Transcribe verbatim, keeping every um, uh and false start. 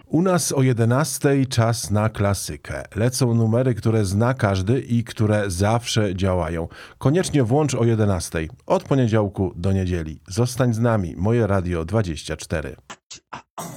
U nas o jedenastej czas na klasykę. Lecą numery, które zna każdy i które zawsze działają. Koniecznie włącz o jedenastej. Od poniedziałku do niedzieli. Zostań z nami. Moje Radio dwadzieścia cztery.